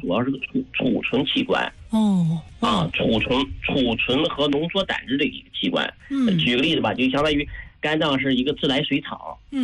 主要是个储存器官。储存和浓缩胆汁的一个器官。举个例子吧，就相当于肝脏是一个自来水厂。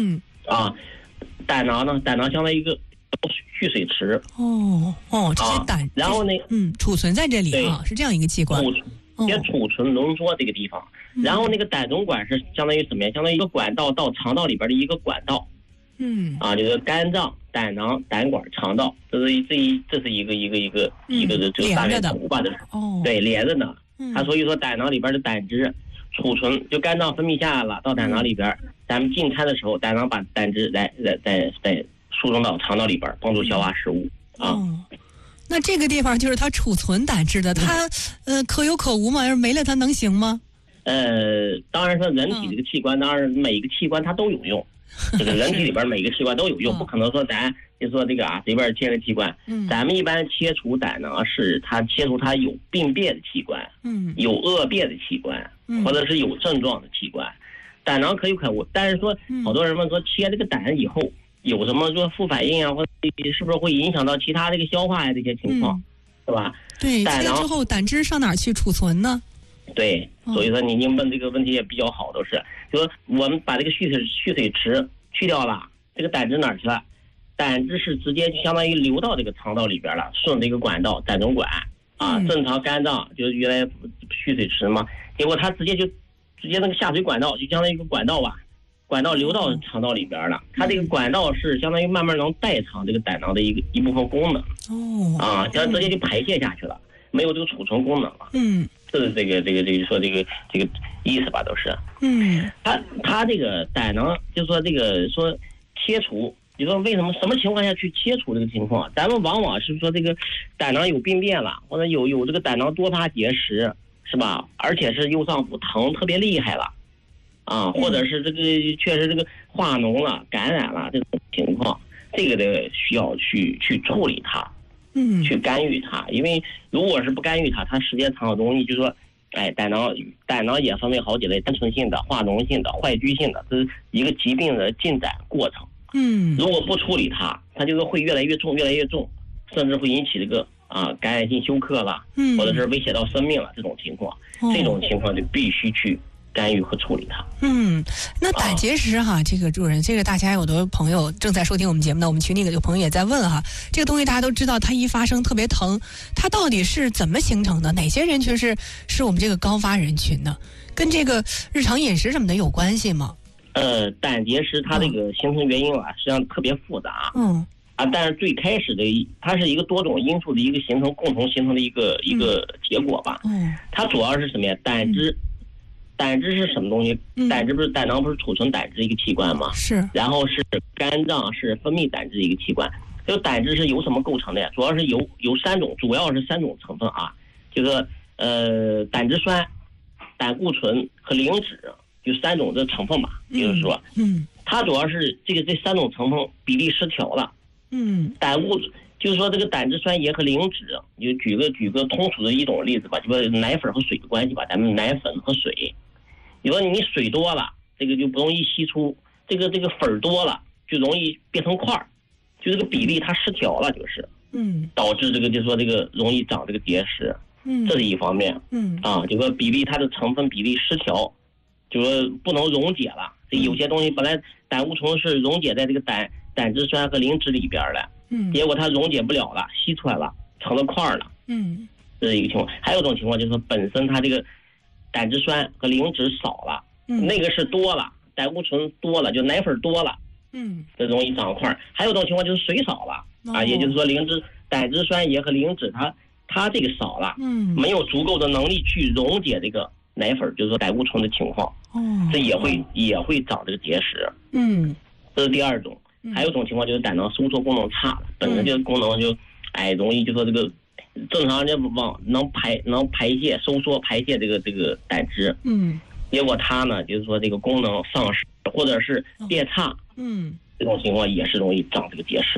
胆囊呢，胆囊相当于一个蓄水池。 这些胆， 然后呢， 储存在这里啊，是这样一个器官。 先储存浓缩这个地方，然后那个胆总管是相当于什么呀？相当于一个管道到肠道里边的一个管道。就是肝脏、胆囊、胆管、肠道，这是一个就大概图吧，这是对连着的。它所以说胆囊里边的胆汁储存，就肝脏分泌下来了，到胆囊里边，咱们进餐的时候，胆囊把胆汁再输送到肠道里边，帮助消化食物那这个地方就是它储存胆汁的，它可有可无吗？要是没了它能行吗？ 当然说人体这个器官，当然每一个器官它都有用。这个人体里边每个器官都有用，不可能说咱就说这个随便切个器官。咱们一般切除胆囊是它切除它有病变的器官，有恶变的器官，或者是有症状的器官。胆囊可有可无，但是说好多人问说切这个胆以后有什么说副反应啊，或者是不是会影响到其他这个消化呀这些情况，是吧？ 对，切了之后胆汁上哪儿去储存呢？ 对，所以说您问这个问题也比较好，都是就是我们把这个蓄水池去掉了，这个胆汁哪儿去了？胆汁是直接就相当于流到这个肠道里边了，顺着一个管道胆总管正常肝脏就是原来蓄水池嘛，结果它直接那个下水管道就相当于一个管道吧，管道流到肠道里边了，它这个管道是相当于慢慢能代偿这个胆囊的一部分功能直接就排泄下去了，没有这个储存功能了。这是这个说这个意思吧，都是。他这个胆囊就说这个说切除，你说为什么什么情况下去切除这个情况？咱们往往是说这个胆囊有病变了，或者有这个胆囊多发结石，是吧？而且是右上腹疼特别厉害了，或者是这个确实这个化脓了、感染了这种情况，这个得需要去处理它。去干预它，因为如果是不干预它，它时间长了容易就说，胆囊也分为好几类，单纯性的、化脓性的、坏疽性的，这是一个疾病的进展过程。如果不处理它，它就是会越来越重，甚至会引起这个感染性休克了，或者是威胁到生命了这种情况，这种情况就必须去干预和处理它。 那胆结石这个主任，这个大家有的朋友正在收听我们节目呢，我们群里有朋友也在问这个东西大家都知道，它一发生特别疼，它到底是怎么形成的？哪些人群是我们这个高发人群呢？跟这个日常饮食什么的有关系吗？ 胆结石它这个形成原因实际上特别复杂。但是最开始的它是一个多种因素的一个共同形成的一个结果吧。它主要是什么呀？胆汁是什么东西？胆汁胆囊不是储存胆汁一个器官吗？ 是。然后是肝脏是分泌胆汁一个器官。这个胆汁是由什么构成的呀？主要是由主要是三种成分就是胆汁酸、胆固醇和磷脂，就三种的成分吧。就是说，它主要是这三种成分比例失调了。胆固醇就是说这个胆汁酸盐和磷脂，就举个通俗的一种例子吧，就说奶粉和水的关系吧，咱们奶粉和水。你说你水多了，这个就不容易析出，这个粉多了就容易变成块儿，就这个比例它失调了，就是导致这个就说这个容易长这个结石。这是一方面。就说比例它的成分比例失调，就说不能溶解了。这有些东西本来胆固醇是溶解在这个胆汁酸和磷脂里边的，结果它溶解不了了，析出来了，成了块了。这是一个情况。还有一种情况就是说本身它这个胆汁酸和磷脂少了，那个是多了，胆固醇多了，就奶粉多了，这容易长块。还有一种情况就是水少了，也就是说胆汁酸盐和磷脂它这个少了，没有足够的能力去溶解这个奶粉，就是说胆固醇的情况，这也会长这个结石。这是第二种。还有一种情况就是胆囊收缩功能差了，本身这个功能就容易就说这个正常人能排泄收缩排泄这个胆汁，结果它呢就是说这个功能丧失或者是变差，这种情况也是容易长这个结石的。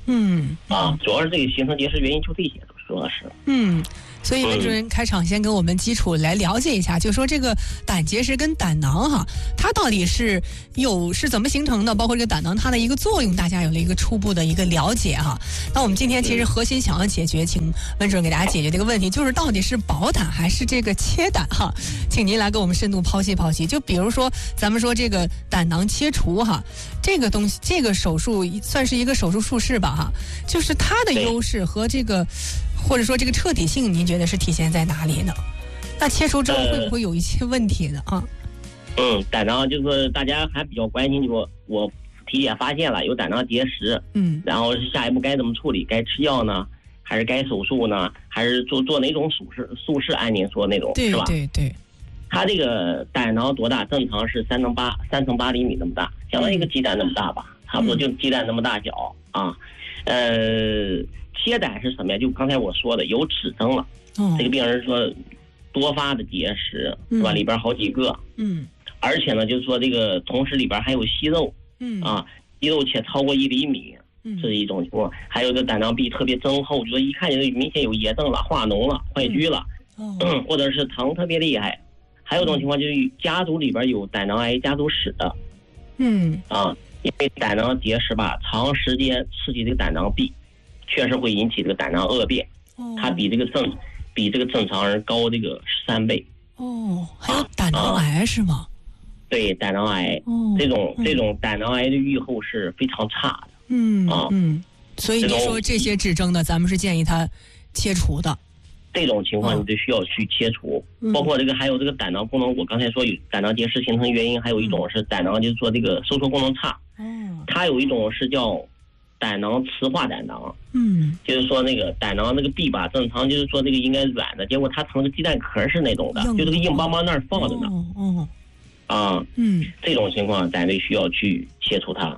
主要是这个形成结石原因就这些，主要是。 所以温主任开场先跟我们基础来了解一下，就说这个胆结石跟胆囊哈，它到底是怎么形成的，包括这个胆囊它的一个作用，大家有了一个初步的一个了解哈。那我们今天其实核心想要解决，请温主任给大家解决这个问题，就是到底是保胆还是这个切胆哈？请您来给我们深度剖析剖析。就比如说咱们说这个胆囊切除哈，这个东西这个手术算是一个手术术式吧哈，就是它的优势和这个。或者说这个彻底性，您觉得是体现在哪里呢？那切除之后会不会有一些问题呢？ 胆囊就是大家还比较关心，就说我体检发现了有胆囊结石，然后下一步该怎么处理？该吃药呢，还是该手术呢？还是做哪种术式？按您说那种是吧？ 对。 它这个胆囊多大？正常是3乘8厘米那么大，相当于一个鸡蛋那么大吧，差不多就鸡蛋那么大小啊。切胆是什么呀？就刚才我说的，有指征了。这个病人说多发的结石是吧？里边好几个。而且呢，就是说这个同时里边还有息肉。息肉且超过1厘米，这是一种情况。还有这胆囊壁特别增厚，就说一看就明显有炎症了、化脓了、坏疽了，或者是疼特别厉害。还有一种情况就是家族里边有胆囊癌家族史的。因为胆囊结石吧，长时间刺激这个胆囊壁。确实会引起这个胆囊恶变，它比这个正常人高这个13倍。 还有胆囊癌是吗？ 对，胆囊癌，这种胆囊癌的预后是非常差的。 所以你说这些指征的，咱们是建议他切除的。 这种情况你就需要去切除，包括还有这个胆囊功能，我刚才说有胆囊结石形成原因，还有一种是胆囊就是说这个收缩功能差。它有一种是叫胆囊磁化胆囊，就是说那个胆囊那个壁吧，正常就是说那个应该软的，结果它成个鸡蛋壳是那种的，就这个硬邦邦那儿放着呢。这种情况咱得需要去切除它。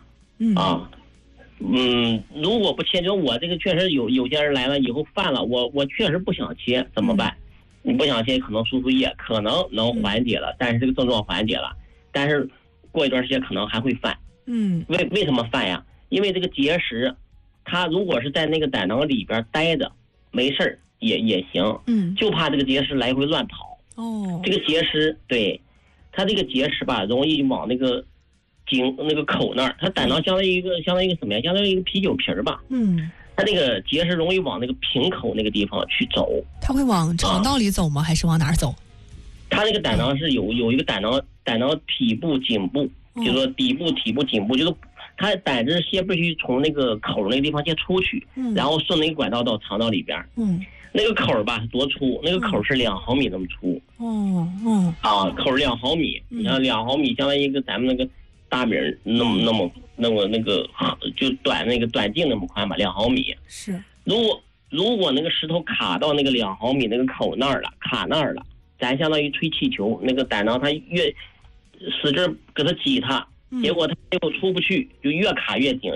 如果不切除，我这个确实有些人来了以后犯了，我确实不想切，怎么办？你不想切，可能输液可能能缓解了，但是这个症状缓解了，但是过一段时间可能还会犯。为什么犯呀？因为这个结石，它如果是在那个胆囊里边待着，没事儿也行，就怕这个结石来回乱跑。这个结石，对，它这个结石吧，容易往那个口那儿，它胆囊相当于一个什么呀？相当于一个啤酒瓶吧。它这个结石容易往那个瓶口那个地方去走。 它会往肠道里走吗？还是往哪儿走？ 它那个胆囊是有一个胆囊体部、颈部，就是说底部、体部、颈部，就是。它胆汁先必须从那个口那个地方先出去，然后顺那个管道到肠道里边。那个口吧多粗？那个口是2毫米那么粗。口2毫米，你看2毫米相当于一个咱们那个大米那么那个就短径那么宽吧，2毫米。 是。 如果那个石头卡到那个2毫米那个口那儿了，卡那儿了，咱相当于吹气球，那个胆囊它越使劲给它挤它。结果它又出不去，就越卡越紧，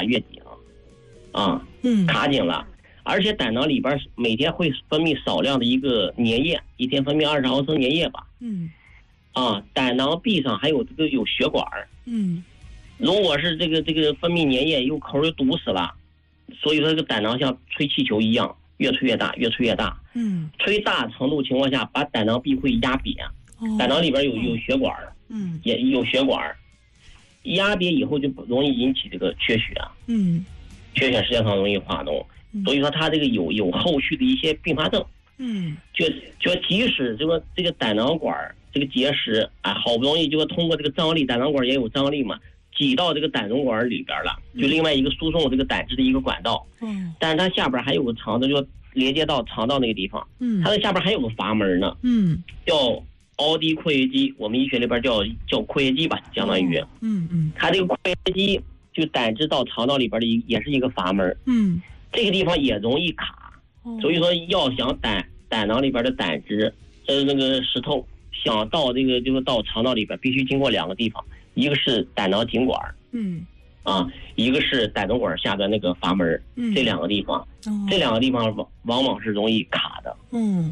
卡紧了。而且胆囊里边每天会分泌少量的一个粘液，一天分泌20毫升粘液吧。胆囊壁上还有有血管。如果是这个分泌粘液又口又堵死了，所以说这个胆囊像吹气球一样，越吹越大，越吹越大。吹大程度情况下，把胆囊壁会压扁。胆囊里边有血管，也有血管。压扁以后就容易引起这个缺血，缺血时间长容易化脓，所以说它这个有后续的一些并发症，就即使这个胆囊管这个结石好不容易就说通过这个张力，胆囊管也有张力嘛，挤到这个胆总管里边了，就另外一个输送这个胆汁的一个管道，但是它下边还有个肠子，就连接到肠道那个地方，它的下边还有个阀门呢，叫奥迪括约肌，我们医学里边叫括约肌吧，相当于，它这个括约肌就胆汁到肠道里边的也是一个阀门，这个地方也容易卡，所以说要想胆囊里边的胆汁，那个石头想到这个就是到肠道里边，必须经过2个地方，一个是胆囊颈管，一个是胆总管下的那个阀门，这2个地方，这2个地方往往是容易卡的，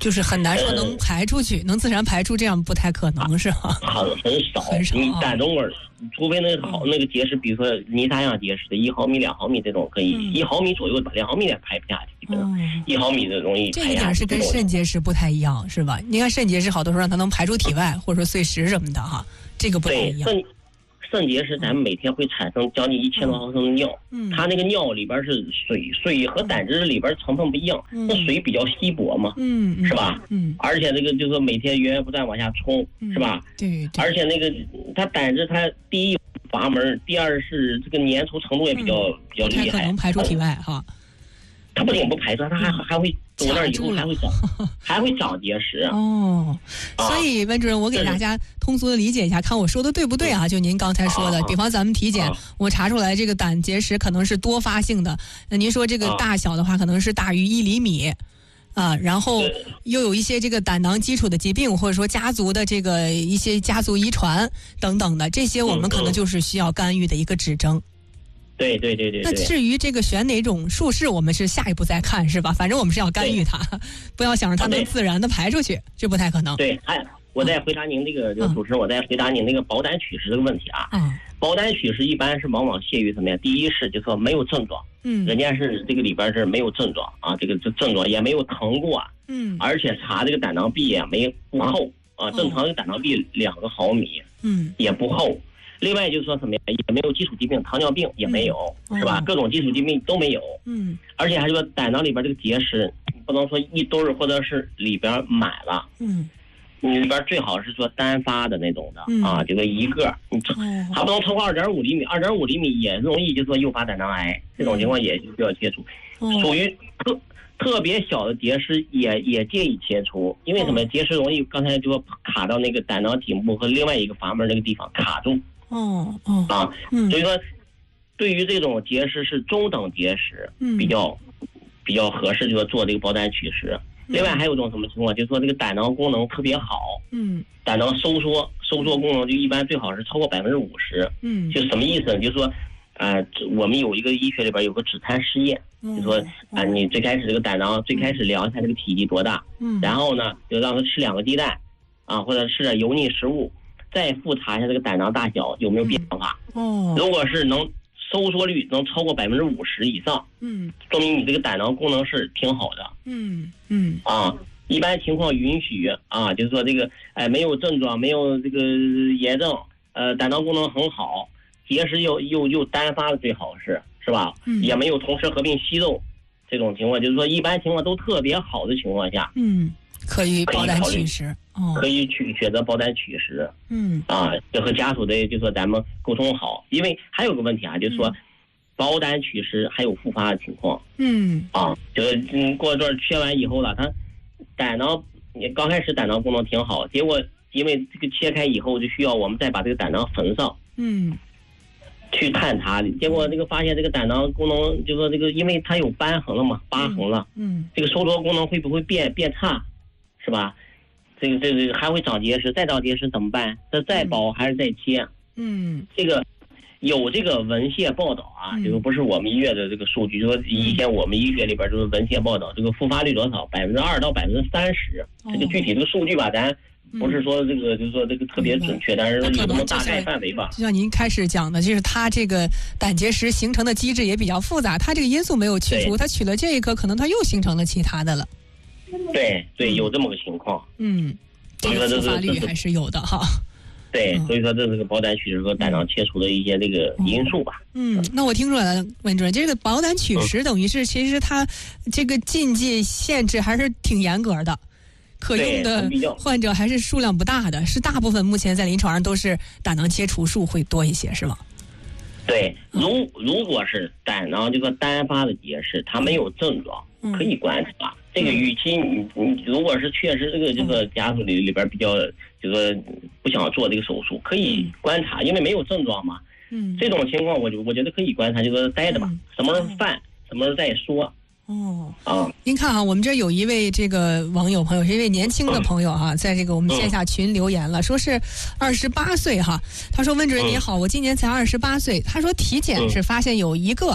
就是很难说能排出去，能自然排出，这样不太可能是吧？ 很少。你胆中管，除非那个结石，比如说泥沙样结石的1毫米、2毫米这种可以，1毫米左右的，2毫米也排不下去，基本上1毫米的容易排下去。 这一点是跟肾结石不太一样，是吧？你看肾结石好多时候让它能排出体外，或者说碎石什么的哈，这个不太一样。 肾结石咱们每天会产生将近1000多毫升的尿，它那个尿里边是水和胆汁里边成分不一样，那水比较稀薄嘛，是吧？而且那个就是每天源源不断往下冲，是吧？ 对。 而且那个它胆汁它第一阀门，第二是这个粘稠程度也比较厉害， 可能排出体外哈。 它不仅不排出，它还会走那儿以后还会长结石。 所以温主任，我给大家通俗的理解一下，看我说的对不对啊？就您刚才说的，比方咱们体检，我查出来这个胆结石可能是多发性的，那您说这个大小的话，可能是大于1厘米。然后又有一些这个胆囊基础的疾病，或者说家族的这个一些家族遗传等等的，这些我们可能就是需要干预的一个指征。 对。 那至于这个选哪种术式，我们是下一步再看，是吧？反正我们是要干预它，不要想着它能自然的排出去，这不太可能。 对，我再回答您这个主持人，我再回答您那个保胆取石这个问题啊。保胆取石一般是往往限于什么呀？第一是就说没有症状，人家是这个里边是没有症状啊，这症状也没有疼过，而且查这个胆囊壁也不厚啊，正常的胆囊壁2个毫米，也不厚。另外就是说什么呀，也没有基础疾病，糖尿病也没有，是吧？各种基础疾病都没有，而且还说胆囊里边这个结石，不能说一堆儿或者是里边满了，你里边最好是说单发的那种的啊，这个一个，还不能超过2.5厘米，2.5厘米也容易就说诱发胆囊癌，这种情况也需要切除，属于特别小的结石也建议切除，因为什么？结石容易刚才就说卡到那个胆囊颈部和另外一个阀门那个地方卡住。所以说，对于这种结石是中等结石，比较合适，就是做这个保胆取石。另外还有一种什么情况，就是说这个胆囊功能特别好，胆囊收缩功能就一般最好是超过50%，就什么意思呢？就是说，我们有一个医学里边有个指餐试验，就说你最开始这个胆囊最开始量一下这个体积多大，然后呢就让他吃2个鸡蛋，或者吃点油腻食物。再复查一下这个胆囊大小有没有变化。如果是能收缩率能超过50%以上，说明你这个胆囊功能是挺好的。一般情况允许就是说这个没有症状，没有这个炎症，胆囊功能很好，结石又单发的最好是吧？也没有同时合并息肉，这种情况就是说一般情况都特别好的情况下， 可以保胆取石， 可以选择保胆取石。就和家属的就说咱们沟通好，因为还有个问题啊，就是说保胆取石还有复发的情况。就是过一段切完以后了，他胆囊刚开始胆囊功能挺好，结果因为这个切开以后就需要我们再把这个胆囊缝上。去探查，结果这个发现这个胆囊功能就说这个因为它有疤痕了，这个收缩功能会不会变差？是吧？这个还会长结石，再长结石怎么办？这再保还是再切？这个有这个文献报道啊，这个不是我们医院的这个数据，就说以前我们医学里边就是文献报道，这个复发率多少2%到30%，这个具体这个数据吧，咱不是说这个就是说这个特别准确，但是有这么大概范围吧。 就像您开始讲的，就是它这个胆结石形成的机制也比较复杂，它这个因素没有去除，它取了这个，可能它又形成了其他的了。 对，有这么个情况。 这个复发率还是有的哈。 对，所以说这是个保胆取石和胆囊切除的一些这个因素吧。 那我听出来了，温主任，这个保胆取石等于是其实它这个禁忌限制还是挺严格的，可用的患者还是数量不大的，是大部分目前在临床上都是胆囊切除术会多一些，是吗？ 对，如果是胆囊这个单发的结石，它没有症状，可以观察。这个与其你如果是确实这个家属里边比较就说不想做这个手术，可以观察，因为没有症状嘛。这种情况我觉得可以观察，就说待着吧，什么时候犯什么时候再说。 您看啊，我们这有一位这个网友朋友，是一位年轻的朋友哈，在这个我们线下群留言了，说是28岁哈。他说：“温主任您好，我今年才28岁。他说体检是发现有一个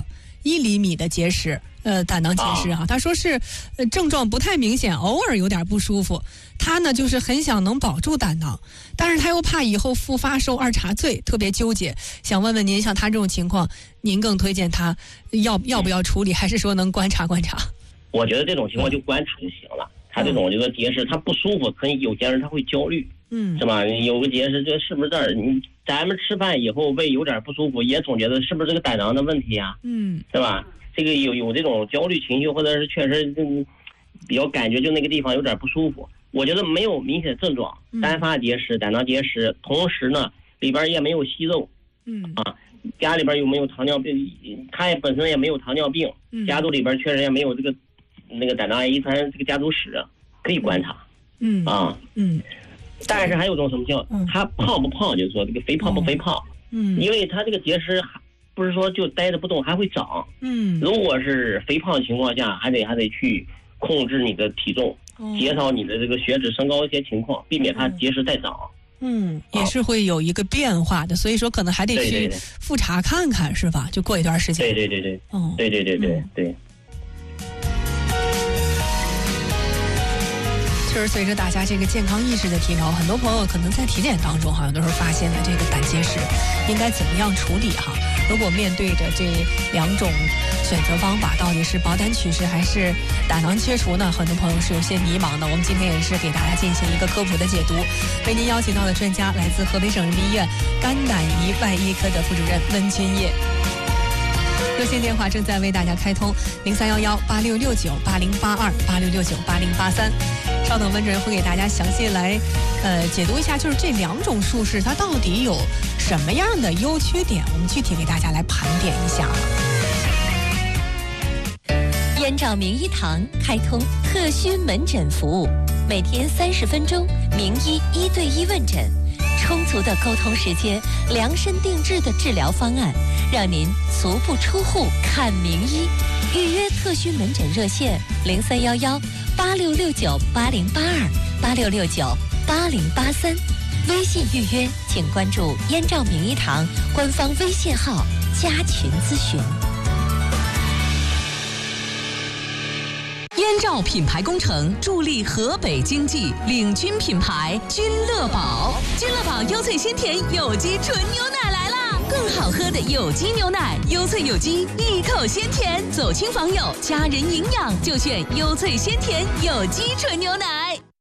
1厘米的结石，胆囊结石啊。他说是症状不太明显，偶尔有点不舒服。他呢就是很想能保住胆囊，但是他又怕以后复发受二茬罪，特别纠结。想问问您，像他这种情况，您更推荐他要不要处理，还是说能观察观察？ 我觉得这种情况就观察就行了。他这种这个结石，他不舒服，可能有些人他会焦虑，是吧？有个结石，这是不是这儿？咱们吃饭以后胃有点不舒服，也总觉得是不是这个胆囊的问题啊？是吧？这个有这种焦虑情绪，或者是确实比较感觉就那个地方有点不舒服。我觉得没有明显症状，单发结石、胆囊结石，同时呢里边也没有息肉，家里边有没有糖尿病？他也本身也没有糖尿病，家族里边确实也没有这个那个胆囊癌遗传这个家族史，可以观察，但是还有种什么叫他胖不胖，就是说这个肥胖不肥胖，因为他这个结石不是说就待着不动，还会长，如果是肥胖情况下，还得去控制你的体重。减少你的这个血脂升高一些情况，避免它结石再长。 也是会有一个变化的，所以说可能还得去复查看看，是吧？就过一段时间。 对，对。 就是随着大家这个健康意识的提高，很多朋友可能在体检当中，有的时候发现了这个胆结石，应该怎么样处理哈？如果面对着这2种选择方法，到底是保胆取石还是胆囊切除呢？很多朋友是有些迷茫的。我们今天也是给大家进行一个科普的解读。为您邀请到的专家来自河北省人民医院肝胆胰外医科的副主任温君业。热线电话正在为大家开通，0311-8669-8082，8669-8083。稍等，温主任会给大家详细来解读一下，就是这2种术式它到底有什么样的优缺点，我们具体给大家来盘点一下。 燕赵名医堂开通特需门诊服务，每天30分钟，名医1对1问诊，充足的沟通时间，量身定制的治疗方案，让您足不出户看名医。预约特需门诊热线0311-8669-8082，8669-8083。微信预约请关注燕赵名医堂官方微信号加群咨询。 燕赵品牌工程助力河北经济，领军品牌君乐宝。君乐宝优萃鲜甜有机纯牛奶来啦！更好喝的有机牛奶，优萃有机，一口鲜甜，走亲访友，家人营养就选优萃鲜甜有机纯牛奶。